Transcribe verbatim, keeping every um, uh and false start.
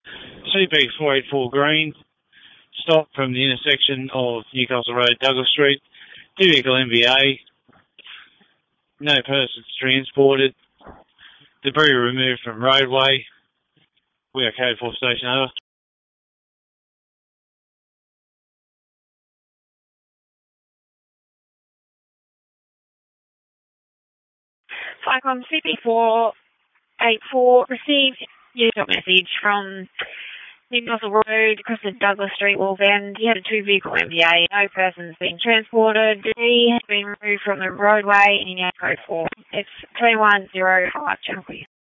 C P four eighty-four Green, stop from the intersection of Newcastle Road, Douglas Street, two-vehicle M V A, no persons transported, debris removed from roadway. We are code four station, over. Flycom C P four eighty-four received user message from Newcastle Road across the Douglas Street, Wolf End. You had a two-vehicle M V A, no persons being transported. Debris has been removed from the roadway in your code four. It's three one zero five, Channel